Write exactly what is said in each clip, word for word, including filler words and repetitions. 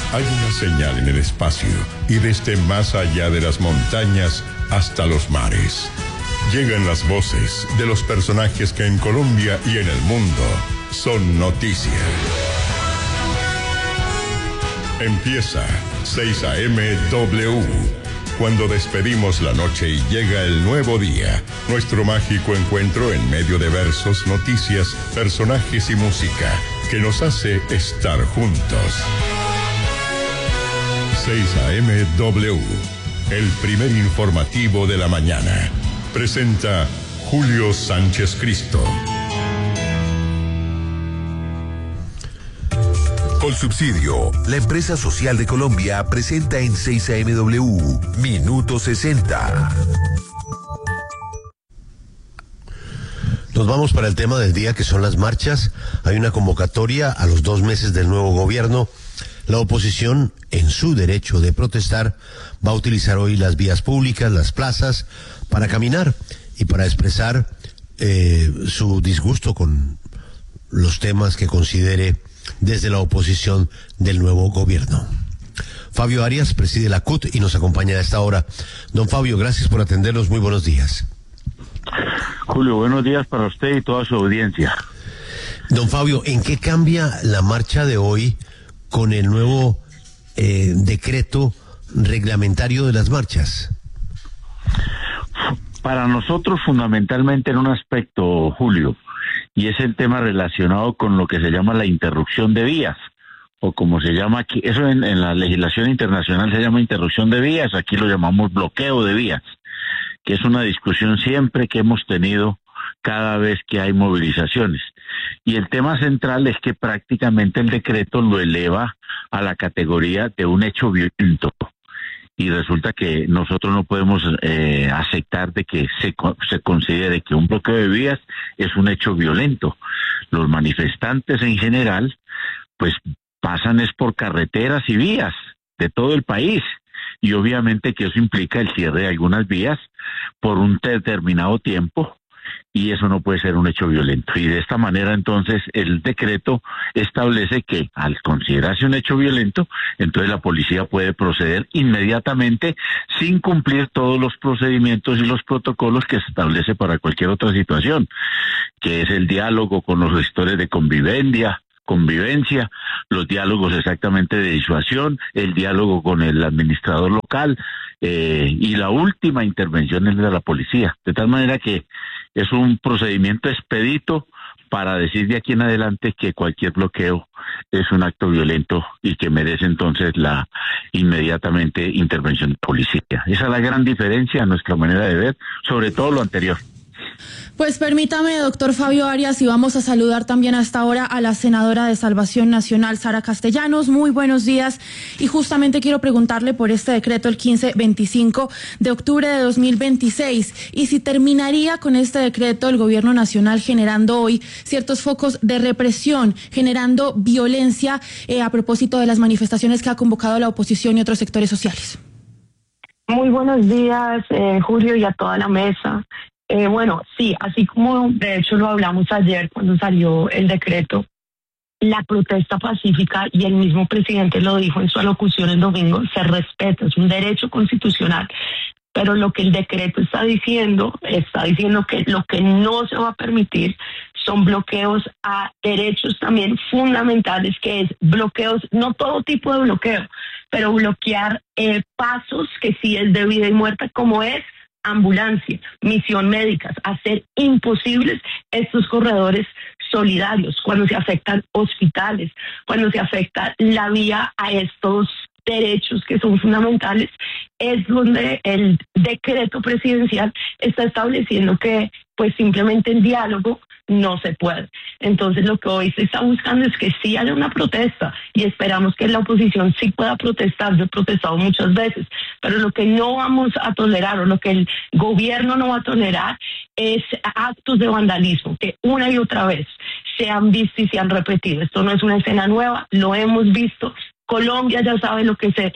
Hay una señal en el espacio y desde más allá de las montañas hasta los mares. Llegan las voces de los personajes que en Colombia y en el mundo son noticia. Empieza seis A M W. Cuando despedimos la noche y llega el nuevo día, nuestro mágico encuentro en medio de versos, noticias, personajes y música que nos hace estar juntos. seis A M W, el primer informativo de la mañana. Presenta Julio Sánchez Cristo. Colsubsidio, la empresa social de Colombia, presenta en seis A M W, Minuto sesenta. Nos vamos para el tema del día, que son las marchas. Hay una convocatoria a los dos meses del nuevo gobierno. La oposición, en su derecho de protestar, va a utilizar hoy las vías públicas, las plazas, para caminar y para expresar eh, su disgusto con los temas que considere desde la oposición del nuevo gobierno. Fabio Arias preside la C U T y nos acompaña a esta hora. Don Fabio, gracias por atendernos. Muy buenos días. Julio, buenos días para usted y toda su audiencia. Don Fabio, ¿en qué cambia la marcha de hoy con el nuevo eh, decreto reglamentario de las marchas? Para nosotros fundamentalmente en un aspecto, Julio, y es el tema relacionado con lo que se llama la interrupción de vías, o como se llama aquí, eso en, en la legislación internacional se llama interrupción de vías, aquí lo llamamos bloqueo de vías, que es una discusión siempre que hemos tenido cada vez que hay movilizaciones. Y el tema central es que prácticamente el decreto lo eleva a la categoría de un hecho violento. Y resulta que nosotros no podemos eh, aceptar de que se, se considere que un bloqueo de vías es un hecho violento. Los manifestantes en general, pues pasan es por carreteras y vías de todo el país. Y obviamente que eso implica el cierre de algunas vías por un determinado tiempo. Y eso no puede ser un hecho violento. Y de esta manera, entonces, el decreto establece que, al considerarse un hecho violento, entonces la policía puede proceder inmediatamente sin cumplir todos los procedimientos y los protocolos que se establece para cualquier otra situación, que es el diálogo con los gestores de convivencia, convivencia, los diálogos exactamente de disuasión, el diálogo con el administrador local, eh, y la última intervención es de la policía. De tal manera que es un procedimiento expedito para decir de aquí en adelante que cualquier bloqueo es un acto violento y que merece entonces la inmediatamente intervención de policía. Esa es la gran diferencia a nuestra manera de ver, sobre todo lo anterior. Pues permítame, doctor Fabio Arias, y vamos a saludar también a esta hora a la senadora de Salvación Nacional, Sara Castellanos. Muy buenos días. Y justamente quiero preguntarle por este decreto, el quince veinticinco de octubre de dos mil veintiséis, y si terminaría con este decreto el gobierno nacional generando hoy ciertos focos de represión, generando violencia eh, a propósito de las manifestaciones que ha convocado la oposición y otros sectores sociales. Muy buenos días, eh, Julio, y a toda la mesa. Eh, bueno, sí, así como de hecho lo hablamos ayer cuando salió el decreto, la protesta pacífica, y el mismo presidente lo dijo en su alocución el domingo, se respeta, es un derecho constitucional. Pero lo que el decreto está diciendo, está diciendo que lo que no se va a permitir son bloqueos a derechos también fundamentales, que es bloqueos, no todo tipo de bloqueo, pero bloquear eh, pasos que sí es de vida y muerte, como es ambulancia, misión médicas, hacer imposibles estos corredores solidarios cuando se afectan hospitales, cuando se afecta la vía a estos derechos que son fundamentales, es donde el decreto presidencial está estableciendo que pues simplemente el diálogo no se puede. Entonces lo que hoy se está buscando es que sí haya una protesta, y esperamos que la oposición sí pueda protestar. Yo he protestado muchas veces, pero lo que no vamos a tolerar, o lo que el gobierno no va a tolerar, es actos de vandalismo que una y otra vez se han visto y se han repetido. Esto no es una escena nueva, lo hemos visto. Colombia ya sabe lo que se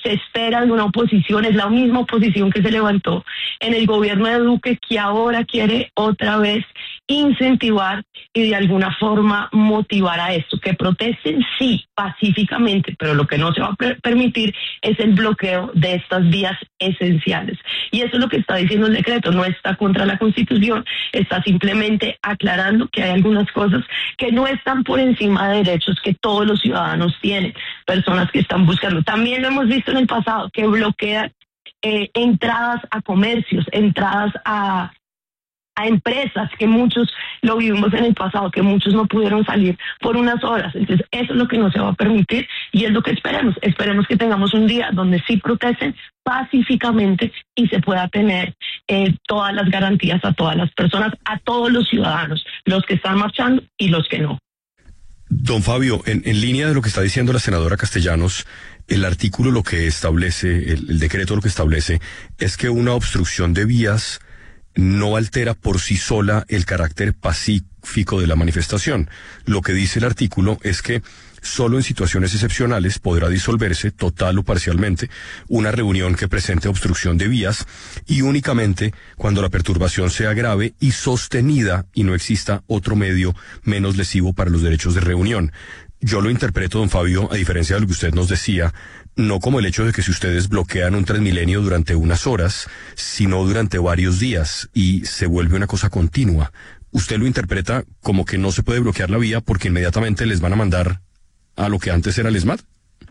se espera de una oposición, es la misma oposición que se levantó en el gobierno de Duque, que ahora quiere otra vez incentivar y de alguna forma motivar a esto, que protesten sí, pacíficamente, pero lo que no se va a per- permitir es el bloqueo de estas vías esenciales. Y eso es lo que está diciendo el decreto, no está contra la Constitución, está simplemente aclarando que hay algunas cosas que no están por encima de derechos que todos los ciudadanos tienen, personas que están buscando. También lo hemos visto en el pasado, que bloquean eh, entradas a comercios, entradas a a empresas, que muchos lo vivimos en el pasado, que muchos no pudieron salir por unas horas. Entonces eso es lo que no se va a permitir y es lo que esperemos. Esperemos que tengamos un día donde sí protesten pacíficamente y se pueda tener eh, todas las garantías a todas las personas, a todos los ciudadanos, los que están marchando y los que no. Don Fabio, en, en línea de lo que está diciendo la senadora Castellanos, el artículo lo que establece, el, el decreto lo que establece es que una obstrucción de vías no altera por sí sola el carácter pacífico de la manifestación. Lo que dice el artículo es que solo en situaciones excepcionales podrá disolverse, total o parcialmente, una reunión que presente obstrucción de vías y únicamente cuando la perturbación sea grave y sostenida y no exista otro medio menos lesivo para los derechos de reunión. Yo lo interpreto, don Fabio, a diferencia de lo que usted nos decía, no como el hecho de que si ustedes bloquean un Transmilenio durante unas horas, sino durante varios días y se vuelve una cosa continua. Usted lo interpreta como que no se puede bloquear la vía porque inmediatamente les van a mandar a lo que antes era el ESMAD.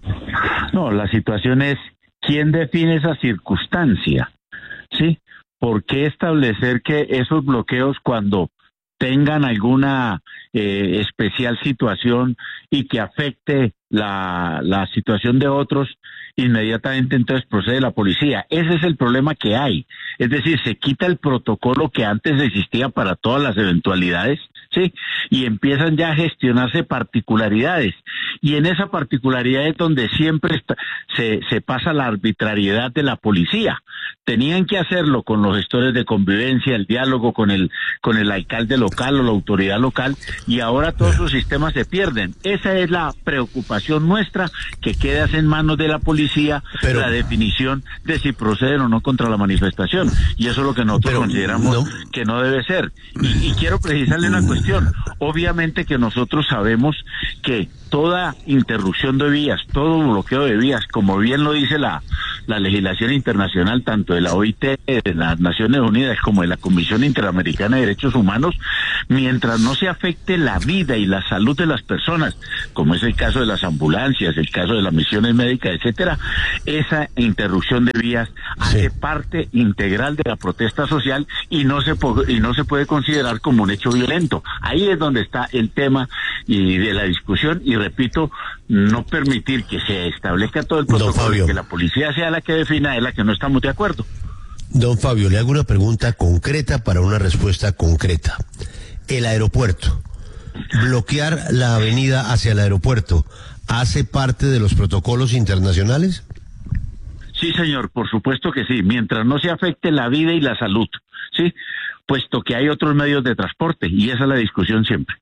No, la situación es quién define esa circunstancia, ¿sí? ¿Por qué establecer que esos bloqueos cuando tengan alguna eh, especial situación y que afecte la, la situación de otros, inmediatamente entonces procede la policía? Ese es el problema que hay. Es decir, se quita el protocolo que antes existía para todas las eventualidades, ¿sí? Y empiezan ya a gestionarse particularidades. Y en esa particularidad es donde siempre está, se, se pasa la arbitrariedad de la policía. Tenían que hacerlo con los gestores de convivencia, el diálogo con el, con el alcalde local o la autoridad local, y ahora todos sus sistemas se pierden. Esa es la preocupación nuestra, que quedas en manos de la policía Pero, la definición de si proceden o no contra la manifestación. Y eso es lo que nosotros Pero, consideramos no. que no debe ser. Y, y quiero precisarle una cuestión. Obviamente que nosotros sabemos que toda interrupción de vías, todo bloqueo de vías, como bien lo dice la, la legislación internacional, tanto de la O I T, de las Naciones Unidas, como de la Comisión Interamericana de Derechos Humanos, mientras no se afecte la vida y la salud de las personas, como es el caso de las ambulancias, el caso de las misiones médicas, etcétera, esa interrupción de vías sí. hace parte integral de la protesta social y no se y no se puede considerar como un hecho violento. Ahí es donde está el tema y de la discusión, y repito, no permitir que se establezca todo el protocolo y que la policía sea la que defina es la que no estamos de acuerdo. Don Fabio, le hago una pregunta concreta para una respuesta concreta. El aeropuerto, bloquear la avenida hacia el aeropuerto, ¿hace parte de los protocolos internacionales? Sí, señor, por supuesto que sí, mientras no se afecte la vida y la salud, ¿sí? Puesto que hay otros medios de transporte, y esa es la discusión siempre.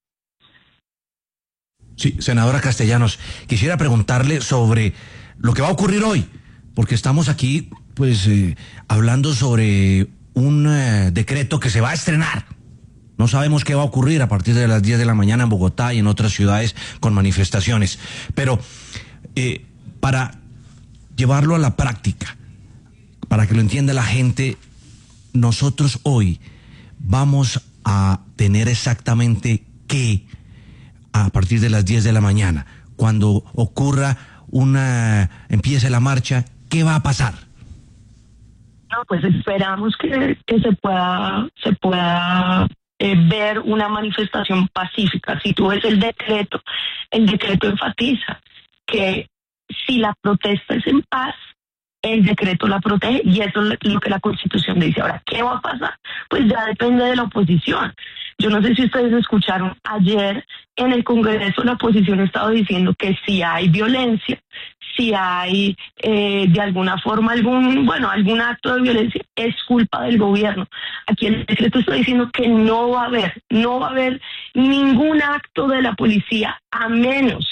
Sí, senadora Castellanos, quisiera preguntarle sobre lo que va a ocurrir hoy, porque estamos aquí, pues, eh, hablando sobre un eh, decreto que se va a estrenar. No sabemos qué va a ocurrir a partir de las diez de la mañana en Bogotá y en otras ciudades con manifestaciones. Pero eh, para llevarlo a la práctica, para que lo entienda la gente, nosotros hoy vamos a tener exactamente qué a partir de las diez de la mañana. Cuando ocurra una, empiece la marcha, ¿qué va a pasar? No, pues esperamos que, que se pueda, se pueda eh, ver una manifestación pacífica. Si tú ves el decreto, el decreto enfatiza que si la protesta es en paz, el decreto la protege, y eso es lo que la Constitución dice. Ahora, ¿qué va a pasar? Pues ya depende de la oposición. Yo no sé si ustedes escucharon ayer en el Congreso, la oposición estaba diciendo que si hay violencia, si hay eh, de alguna forma algún, bueno, algún acto de violencia, es culpa del gobierno. Aquí el decreto está diciendo que no va a haber, no va a haber ningún acto de la policía, a menos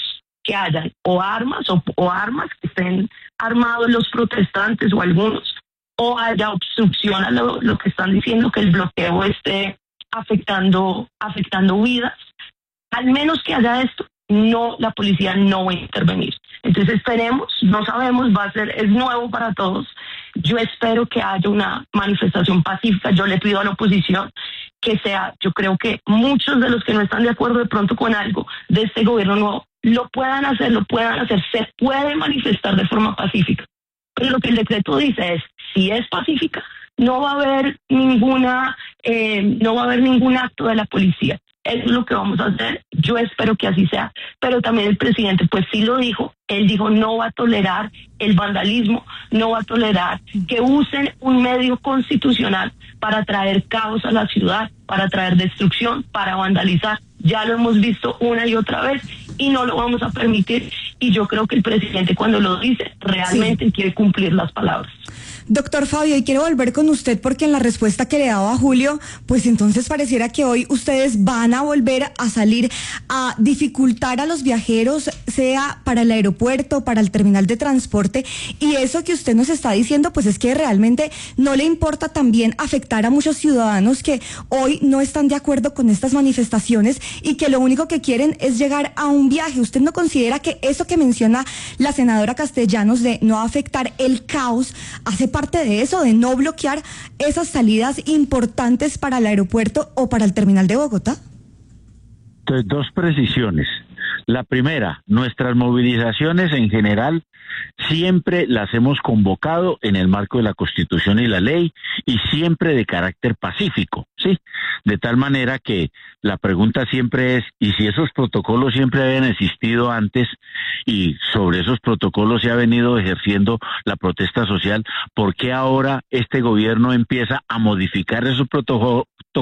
que hayan o armas o, o armas que estén armados los protestantes o algunos, o haya obstrucción a lo, lo que están diciendo, que el bloqueo esté afectando, afectando vidas. Al menos que haya esto, no, la policía no va a intervenir. Entonces esperemos, no sabemos, va a ser, es nuevo para todos. Yo espero que haya una manifestación pacífica. Yo le pido a la oposición que sea, yo creo que muchos de los que no están de acuerdo de pronto con algo de este gobierno nuevo, lo puedan hacer, lo puedan hacer, se puede manifestar de forma pacífica. Pero lo que el decreto dice es, si es pacífica, no va a haber ninguna, eh, no va a haber ningún acto de la policía. Eso es lo que vamos a hacer. Yo espero que así sea. Pero también el presidente, pues sí lo dijo. Él dijo, no va a tolerar el vandalismo, no va a tolerar que usen un medio constitucional para traer caos a la ciudad, para traer destrucción, para vandalizar. Ya lo hemos visto una y otra vez y no lo vamos a permitir. Y yo creo que el presidente, cuando lo dice, realmente sí quiere cumplir las palabras. Doctor Fabio, y quiero volver con usted porque en la respuesta que le daba a Julio, pues entonces pareciera que hoy ustedes van a volver a salir a dificultar a los viajeros, sea para el aeropuerto, para el terminal de transporte, y eso que usted nos está diciendo, pues es que realmente no le importa también afectar a muchos ciudadanos que hoy no están de acuerdo con estas manifestaciones y que lo único que quieren es llegar a un viaje. ¿Usted no considera que eso que menciona la senadora Castellanos de no afectar el caos hace parte parte de eso, de no bloquear esas salidas importantes para el aeropuerto o para el terminal de Bogotá? Entonces, dos precisiones. La primera, nuestras movilizaciones en general siempre las hemos convocado en el marco de la Constitución y la ley y siempre de carácter pacífico, ¿sí? De tal manera que la pregunta siempre es, ¿y si esos protocolos siempre habían existido antes y sobre esos protocolos se ha venido ejerciendo la protesta social, por qué ahora este gobierno empieza a modificar esos protocolos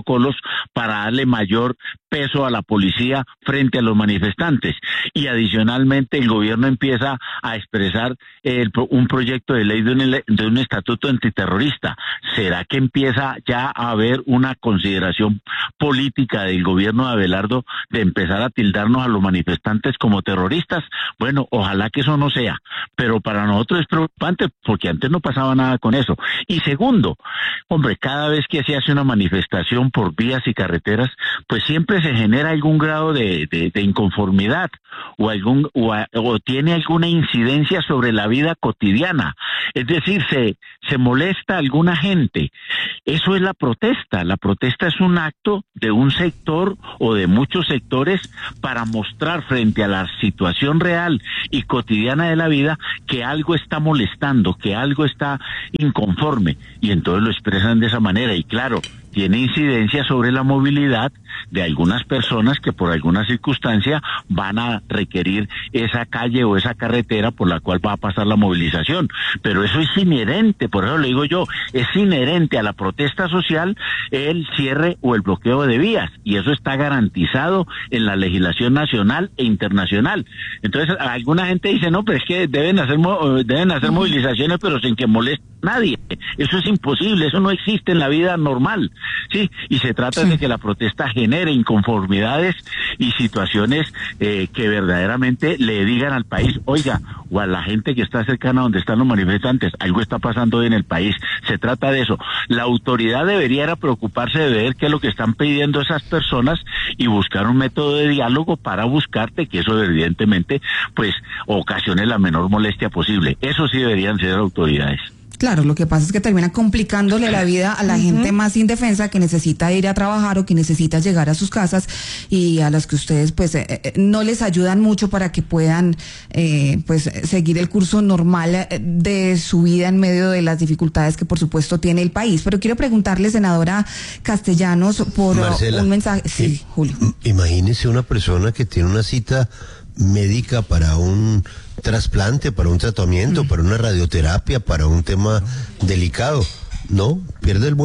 para darle mayor peso a la policía frente a los manifestantes? Y adicionalmente el gobierno empieza a expresar el, un proyecto de ley de un, de un estatuto antiterrorista. ¿Será que empieza ya a haber una consideración política del gobierno de Abelardo de empezar a tildarnos a los manifestantes como terroristas? Bueno, ojalá que eso no sea, pero para nosotros es preocupante porque antes no pasaba nada con eso. Y segundo, hombre, cada vez que se hace una manifestación por vías y carreteras, pues siempre se genera algún grado de, de, de inconformidad o algún o, o tiene alguna incidencia sobre la vida cotidiana. Es decir, se, se molesta a alguna gente. Eso es la protesta. La protesta es un acto de un sector o de muchos sectores para mostrar frente a la situación real y cotidiana de la vida que algo está molestando, que algo está inconforme, y entonces lo expresan de esa manera. Y claro, tiene incidencia sobre la movilidad de algunas personas que por alguna circunstancia van a requerir esa calle o esa carretera por la cual va a pasar la movilización. Pero eso es inherente, por eso le digo yo, es inherente a la protesta social el cierre o el bloqueo de vías, y eso está garantizado en la legislación nacional e internacional. Entonces alguna gente dice, no, pero es que deben hacer, deben hacer movilizaciones pero sin que moleste a nadie. Eso es imposible, eso no existe en la vida normal. Sí, y se trata sí. de que la protesta genere inconformidades y situaciones eh, que verdaderamente le digan al país, oiga, o a la gente que está cercana a donde están los manifestantes, algo está pasando hoy en el país. Se trata de eso. La autoridad debería era preocuparse de ver qué es lo que están pidiendo esas personas y buscar un método de diálogo para buscarte que eso evidentemente pues ocasione la menor molestia posible. Eso sí deberían ser autoridades. Claro, lo que pasa es que termina complicándole la vida a la uh-huh. gente más indefensa que necesita ir a trabajar o que necesita llegar a sus casas y a las que ustedes pues eh, no les ayudan mucho para que puedan eh, pues seguir el curso normal de su vida en medio de las dificultades que por supuesto tiene el país. Pero quiero preguntarle, senadora Castellanos, por Marcela, un mensaje. Sí, eh, Julio. Imagínese una persona que tiene una cita médica para un trasplante, para un tratamiento, mm. para una radioterapia, para un tema delicado. No, pierde el vuelo.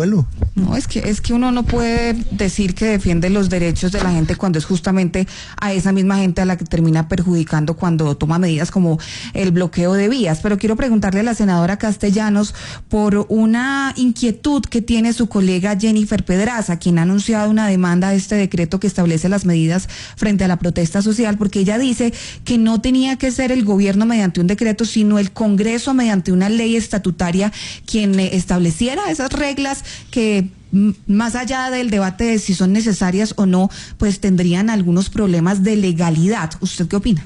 No, es que es que uno no puede decir que defiende los derechos de la gente cuando es justamente a esa misma gente a la que termina perjudicando cuando toma medidas como el bloqueo de vías. Pero quiero preguntarle a la senadora Castellanos por una inquietud que tiene su colega Jennifer Pedraza, quien ha anunciado una demanda a este decreto que establece las medidas frente a la protesta social, porque ella dice que no tenía que ser el gobierno mediante un decreto, sino el Congreso mediante una ley estatutaria quien estableciera esas reglas que, más allá del debate de si son necesarias o no, pues tendrían algunos problemas de legalidad. ¿Usted qué opina?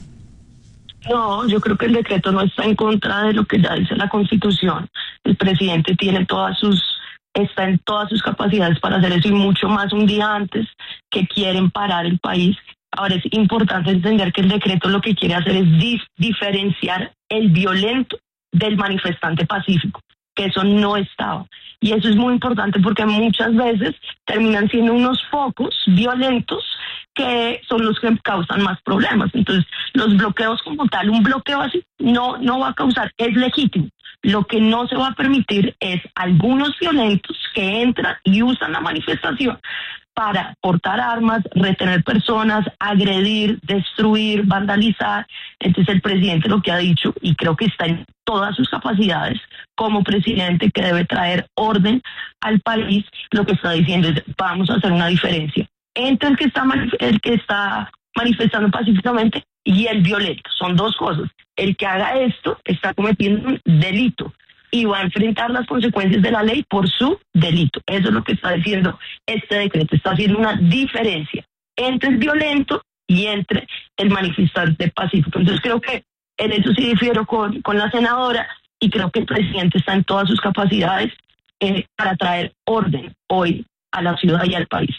No, yo creo que el decreto no está en contra de lo que ya dice la Constitución. El presidente tiene todas sus, está en todas sus capacidades para hacer eso y mucho más un día antes que quieren parar el país. Ahora es importante entender que el decreto lo que quiere hacer es dif- diferenciar el violento del manifestante pacífico, que eso no estaba. Y eso es muy importante porque muchas veces terminan siendo unos focos violentos que son los que causan más problemas. Entonces, los bloqueos como tal, un bloqueo así no, no va a causar, es legítimo. Lo que no se va a permitir es algunos violentos que entran y usan la manifestación para portar armas, retener personas, agredir, destruir, vandalizar. Entonces el presidente lo que ha dicho, y creo que está en todas sus capacidades como presidente que debe traer orden al país, lo que está diciendo es vamos a hacer una diferencia entre el que está manif- el que está manifestando pacíficamente y el violento. Son dos cosas. El que haga esto está cometiendo un delito y va a enfrentar las consecuencias de la ley por su delito. Eso es lo que está diciendo este decreto. Está haciendo una diferencia entre el violento y entre el manifestante pacífico. Entonces creo que en eso sí difiero con, con la senadora y creo que el presidente está en todas sus capacidades eh, para traer orden hoy a la ciudad y al país.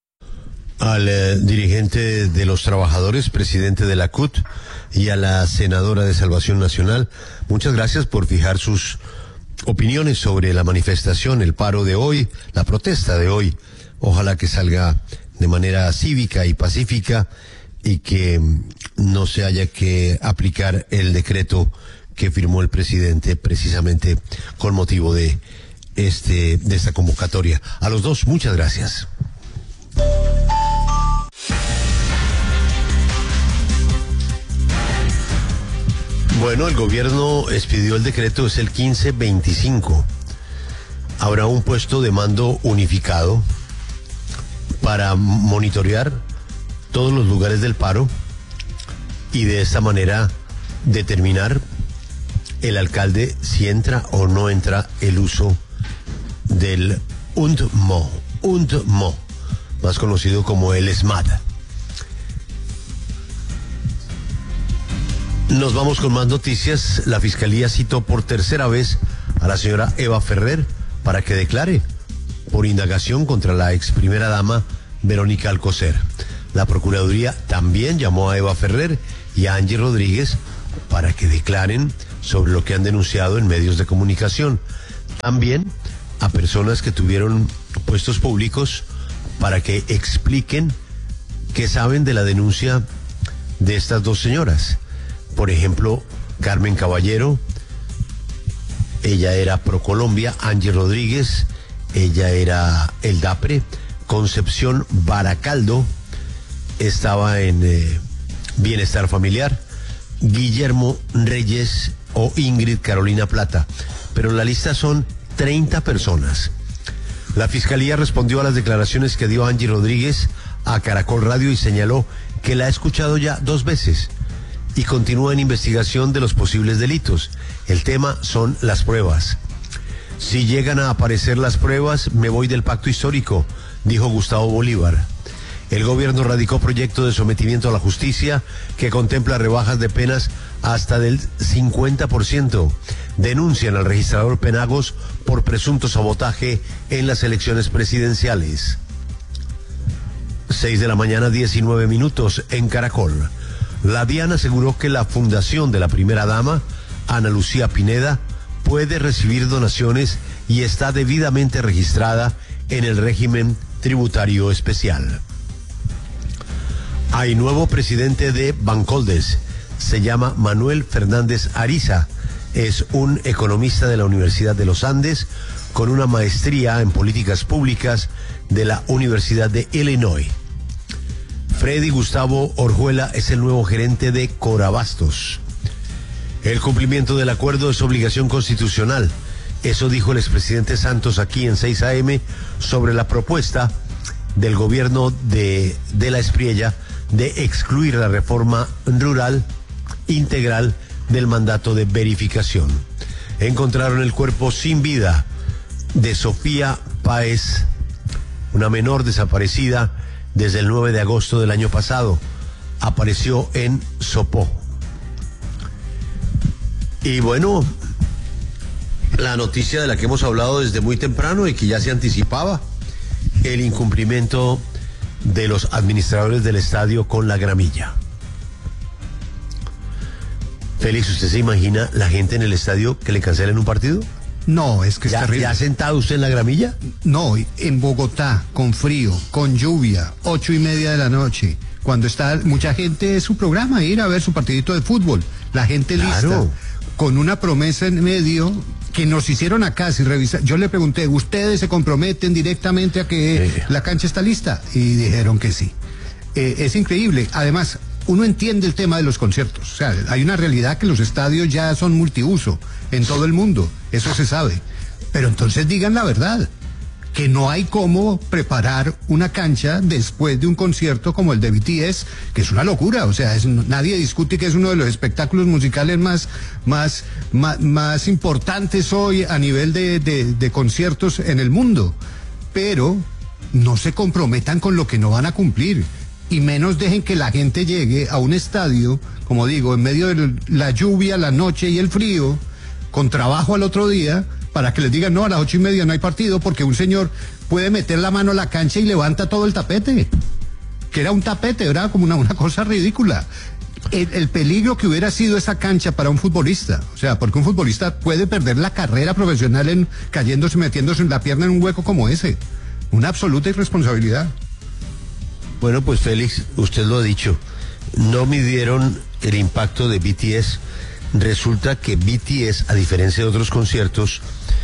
Al eh, dirigente de los trabajadores, presidente de la C U T, y a la senadora de Salvación Nacional, muchas gracias por fijar sus opiniones sobre la manifestación, el paro de hoy, la protesta de hoy. Ojalá que salga de manera cívica y pacífica y que no se haya que aplicar el decreto que firmó el presidente precisamente con motivo de este de esta convocatoria. A los dos, muchas gracias. Bueno, el gobierno expidió el decreto, es el quince veinticinco. Habrá un puesto de mando unificado para monitorear todos los lugares del paro y de esta manera determinar el alcalde si entra o no entra el uso del U N T M O, U N T M O, más conocido como el SMAD. Nos vamos con más noticias. La Fiscalía citó por tercera vez a la señora Eva Ferrer para que declare por indagación contra la ex primera dama Verónica Alcocer. La Procuraduría también llamó a Eva Ferrer y a Angie Rodríguez para que declaren sobre lo que han denunciado en medios de comunicación. También a personas que tuvieron puestos públicos para que expliquen qué saben de la denuncia de estas dos señoras. Por ejemplo, Carmen Caballero, ella era Procolombia. Angie Rodríguez, ella era el DAPRE. Concepción Baracaldo estaba en eh, Bienestar Familiar. Guillermo Reyes o Ingrid Carolina Plata. Pero en la lista son treinta personas. La Fiscalía respondió a las declaraciones que dio Angie Rodríguez a Caracol Radio y señaló que la ha escuchado ya dos veces y continúa en investigación de los posibles delitos. El tema son las pruebas. Si llegan a aparecer las pruebas, me voy del pacto histórico, dijo Gustavo Bolívar. El gobierno radicó proyecto de sometimiento a la justicia que contempla rebajas de penas hasta del cincuenta por ciento. Denuncian al registrador Penagos por presunto sabotaje en las elecciones presidenciales. Seis de la mañana, diecinueve minutos en Caracol. La DIAN aseguró que la fundación de la primera dama, Ana Lucía Pineda, puede recibir donaciones y está debidamente registrada en el régimen tributario especial. Hay nuevo presidente de Bancoldes, se llama Manuel Fernández Ariza, es un economista de la Universidad de los Andes, con una maestría en políticas públicas de la Universidad de Illinois. Freddy Gustavo Orjuela es el nuevo gerente de Corabastos. El cumplimiento del acuerdo es obligación constitucional. Eso dijo el expresidente Santos aquí en seis A M sobre la propuesta del gobierno de, de la Espriella de excluir la reforma rural integral del mandato de verificación. Encontraron el cuerpo sin vida de Sofía Páez, una menor desaparecida desde el nueve de agosto del año pasado. Apareció en Sopó. Y bueno, la noticia de la que hemos hablado desde muy temprano y que ya se anticipaba, el incumplimiento de los administradores del estadio con la gramilla. Félix, ¿usted se imagina la gente en el estadio que le cancelen un partido? No, es que es ¿Ya, terrible. ¿Ya ha sentado usted en la gramilla? No, en Bogotá, con frío, con lluvia, ocho y media de la noche, cuando está mucha gente, es su programa, ir a ver su partidito de fútbol, la gente Claro. lista, con una promesa en medio que nos hicieron acá, si revisa, yo le pregunté, ¿ustedes se comprometen directamente a que Sí. la cancha está lista? Y dijeron que sí. Eh, es increíble, además, uno entiende el tema de los conciertos, o sea, hay una realidad que los estadios ya son multiuso en todo el mundo, eso se sabe, pero entonces digan la verdad, que no hay cómo preparar una cancha después de un concierto como el de B T S, que es una locura, o sea, es, nadie discute que es uno de los espectáculos musicales más, más, más, más importantes hoy a nivel de, de, de conciertos en el mundo, pero no se comprometan con lo que no van a cumplir, y menos dejen que la gente llegue a un estadio, como digo, en medio de la lluvia, la noche y el frío, con trabajo al otro día, para que les digan, no, a las ocho y media no hay partido, porque un señor puede meter la mano a la cancha y levanta todo el tapete, que era un tapete, era como una, una cosa ridícula. El, el peligro que hubiera sido esa cancha para un futbolista, o sea, porque un futbolista puede perder la carrera profesional en cayéndose, metiéndose la pierna en un hueco como ese, una absoluta irresponsabilidad. Bueno, pues Félix, usted lo ha dicho, no midieron el impacto de B T S. Resulta que B T S, a diferencia de otros conciertos,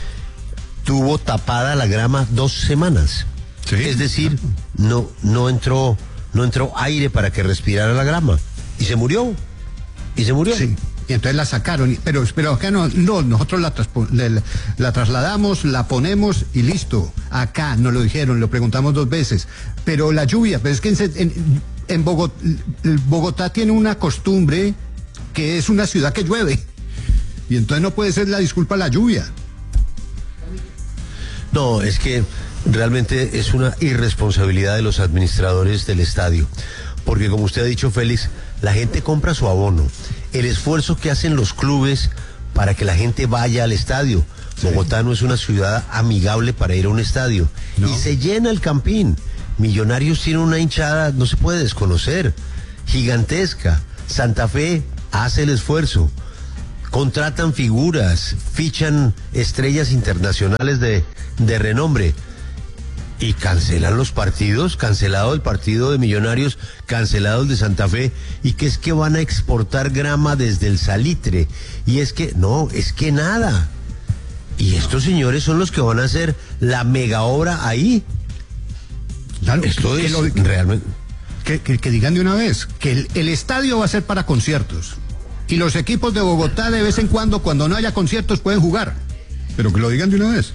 tuvo tapada la grama dos semanas. Sí, es decir, no, no entró, no entró aire para que respirara la grama. Y se murió. Y se murió. Sí. Y entonces la sacaron, pero, pero acá no, no nosotros la, traspo, la, la trasladamos, la ponemos y listo. Acá nos lo dijeron, lo preguntamos dos veces. Pero la lluvia, pero es que en, en, en Bogotá, Bogotá tiene una costumbre que es una ciudad que llueve. Y entonces no puede ser la disculpa la lluvia. No, es que realmente es una irresponsabilidad de los administradores del estadio. Porque como usted ha dicho, Félix, la gente compra su abono. El esfuerzo que hacen los clubes para que la gente vaya al estadio. Sí. Bogotá no es una ciudad amigable para ir a un estadio. No. Y se llena el Campín. Millonarios tiene una hinchada, no se puede desconocer, gigantesca. Santa Fe hace el esfuerzo. Contratan figuras, fichan estrellas internacionales de, de renombre. Y cancelan los partidos, cancelado el partido de Millonarios, cancelado el de Santa Fe, y que es que van a exportar grama desde el Salitre, y es que, no, es que nada, y estos señores son los que van a hacer la mega obra ahí. Claro, esto que es lo, que, realmente... Que, que, que digan de una vez, que el, el estadio va a ser para conciertos, y los equipos de Bogotá de vez en cuando, cuando no haya conciertos, pueden jugar, pero que lo digan de una vez.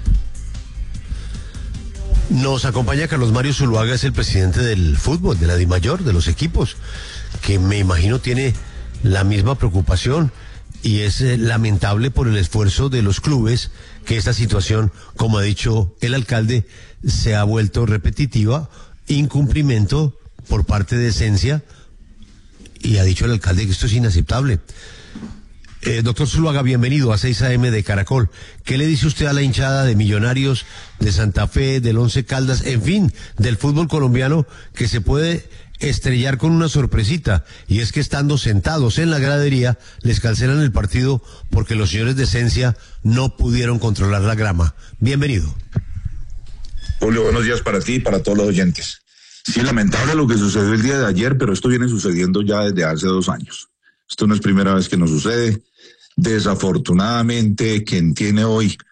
Nos acompaña Carlos Mario Zuluaga, es el presidente del fútbol, de la DIMAYOR, de los equipos, que me imagino tiene la misma preocupación, y es eh, lamentable por el esfuerzo de los clubes que esta situación, como ha dicho el alcalde, se ha vuelto repetitiva, incumplimiento por parte de Esencia, y ha dicho el alcalde que esto es inaceptable. Eh, doctor Zuluaga, bienvenido a seis A M de Caracol. ¿Qué le dice usted a la hinchada de Millonarios, de Santa Fe, del Once Caldas, en fin, del fútbol colombiano, que se puede estrellar con una sorpresita? Y es que estando sentados en la gradería, les cancelan el partido porque los señores de Esencia no pudieron controlar la grama. Bienvenido. Julio, buenos días para ti y para todos los oyentes. Sí, lamentable lo que sucedió el día de ayer, pero esto viene sucediendo ya desde hace dos años. Esto no es primera vez que nos sucede. Desafortunadamente, quien tiene hoy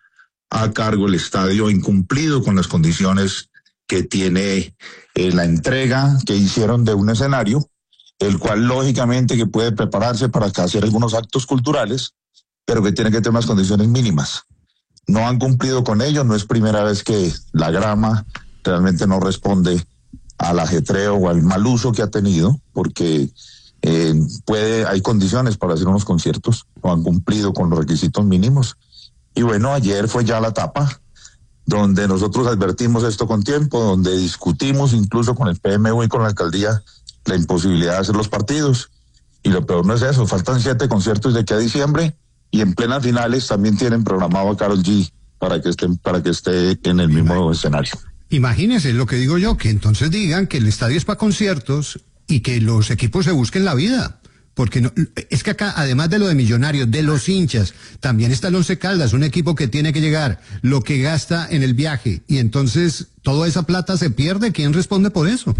a cargo el estadio, incumplido con las condiciones que tiene eh, la entrega que hicieron de un escenario, el cual lógicamente que puede prepararse para hacer algunos actos culturales, pero que tiene que tener unas condiciones mínimas. No han cumplido con ello, no es primera vez que la grama realmente no responde al ajetreo o al mal uso que ha tenido, porque eh, puede, hay condiciones para hacer unos conciertos, no han cumplido con los requisitos mínimos. Y bueno, ayer fue ya la etapa donde nosotros advertimos esto con tiempo, donde discutimos incluso con el P M U y con la alcaldía la imposibilidad de hacer los partidos. Y lo peor no es eso, faltan siete conciertos de aquí a diciembre y en plenas finales también tienen programado a Karol G para que estén, para que esté en el mismo escenario. Imagínense lo que digo yo, que entonces digan que el estadio es para conciertos y que los equipos se busquen la vida. Porque no, es que acá, además de lo de Millonarios, de los hinchas, también está el Once Caldas, un equipo que tiene que llegar, lo que gasta en el viaje, y entonces toda esa plata se pierde. ¿Quién responde por eso?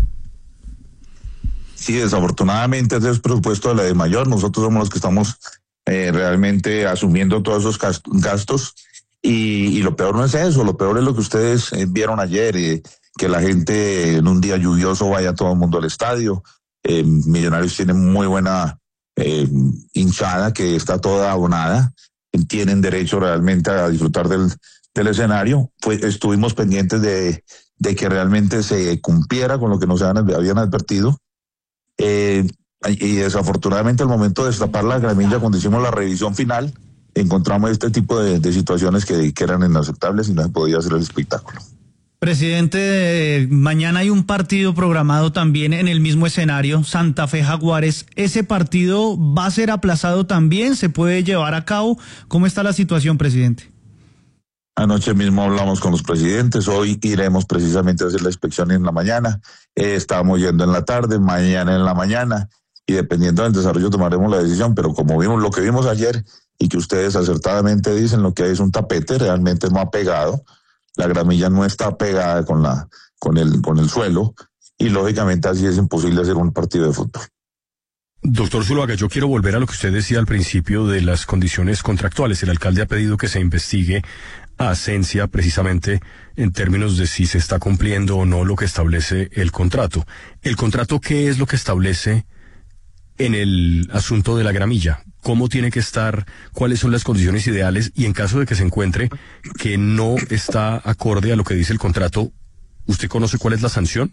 Sí, desafortunadamente ese es el presupuesto de la de mayor. Nosotros somos los que estamos eh, realmente asumiendo todos esos gastos. Y, y lo peor no es eso, lo peor es lo que ustedes eh, vieron ayer, eh, que la gente en un día lluvioso vaya todo el mundo al estadio. Eh, Millonarios tiene muy buena eh, hinchada que está toda abonada, tienen derecho realmente a disfrutar del, del escenario. Pues estuvimos pendientes de, de que realmente se cumpliera con lo que nos habían, habían advertido. Eh, y desafortunadamente al momento de destapar la gramilla, cuando hicimos la revisión final, encontramos este tipo de, de situaciones que, que eran inaceptables y no se podía hacer el espectáculo. Presidente, eh, mañana hay un partido programado también en el mismo escenario, Santa Fe Jaguares. ¿Ese partido va a ser aplazado también? ¿Se puede llevar a cabo? ¿Cómo está la situación, presidente? Anoche mismo hablamos con los presidentes, hoy iremos precisamente a hacer la inspección en la mañana, eh, estábamos yendo en la tarde, mañana en la mañana, y dependiendo del desarrollo tomaremos la decisión, pero como vimos lo que vimos ayer y que ustedes acertadamente dicen, lo que hay es un tapete, realmente no ha pegado, la gramilla no está pegada con la con el con el suelo y lógicamente así es imposible hacer un partido de fútbol. Doctor Zuluaga, yo quiero volver a lo que usted decía al principio de las condiciones contractuales. El alcalde ha pedido que se investigue a Ascensia precisamente en términos de si se está cumpliendo o no lo que establece el contrato. ¿El contrato qué es lo que establece en el asunto de la gramilla? ¿Cómo tiene que estar? ¿Cuáles son las condiciones ideales? Y en caso de que se encuentre que no está acorde a lo que dice el contrato, ¿usted conoce cuál es la sanción?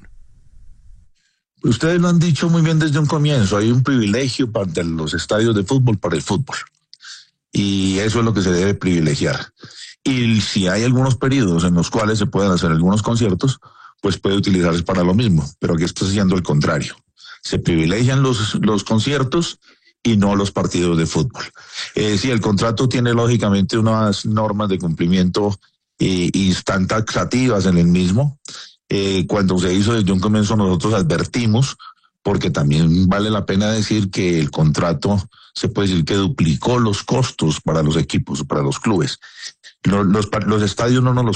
Ustedes lo han dicho muy bien desde un comienzo. Hay un privilegio para los estadios de fútbol para el fútbol. Y eso es lo que se debe privilegiar. Y si hay algunos periodos en los cuales se pueden hacer algunos conciertos, pues puede utilizarse para lo mismo. Pero aquí está haciendo el contrario. Se privilegian los, los conciertos y no los partidos de fútbol. Eh, sí, el contrato tiene lógicamente unas normas de cumplimiento y, y están taxativas en el mismo. Eh, cuando se hizo desde un comienzo nosotros advertimos, porque también vale la pena decir que el contrato se puede decir que duplicó los costos para los equipos, para los clubes. Los, los, los estadios no nos los